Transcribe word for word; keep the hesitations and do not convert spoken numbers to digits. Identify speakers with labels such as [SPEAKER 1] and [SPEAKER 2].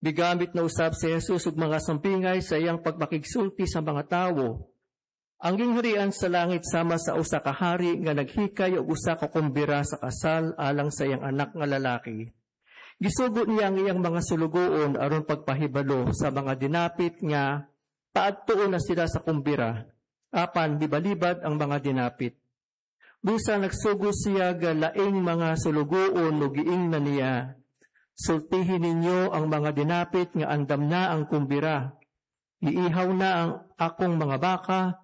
[SPEAKER 1] Bigamit na usab si Jesus ug mga sampingay sa iyang pagmakigsulti sa mga tawo. Ang gingharian sa langit sama sa usa ka hari nga naghikay og usa ka kumbira sa kasal alang sa iyang anak nga lalaki. Gisugo niya ang iyang mga sulugoon aron pagpahibalo sa mga dinapit nga paadtuon na sila sa kumbira, apan libalibad ang mga dinapit. Busa nagsugo siya ga laing mga sulugoon ug giing na niya, sultihin ninyo ang mga dinapit nga andam na ang kumbira. Iihaw na ang akong mga baka